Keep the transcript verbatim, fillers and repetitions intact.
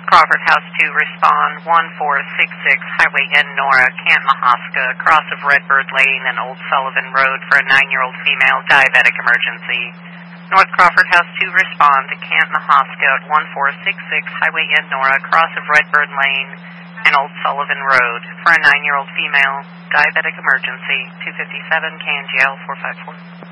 Crawford House two, respond one four six six, Highway N Nora, Canton, Mahaska, cross of Redbird Lane and Old Sullivan Road for a nine-year-old female diabetic emergency. North Crawford House two, respond to Canton, Mahaska at one four six six, Highway N Nora, cross of Redbird Lane and Old Sullivan Road for a nine-year-old female diabetic emergency, two fifty-seven K N G L four five four.